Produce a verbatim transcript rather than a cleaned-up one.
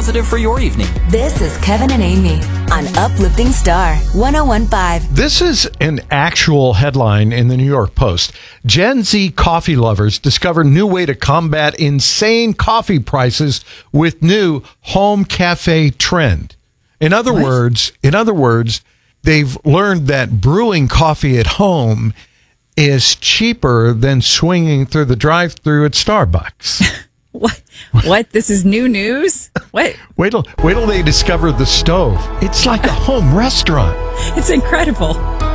positive for your evening. This is Kevin and Amy on Uplifting Star one oh one point five. This is an actual headline in the New York Post. Gen Z coffee lovers discover new way to combat insane coffee prices with new home cafe trend. In other What? words, in other words, they've learned that brewing coffee at home is cheaper than swinging through the drive-thru at Starbucks. What? What? This is new news? What? Wait till, wait till they discover the stove. It's like a home restaurant. It's incredible.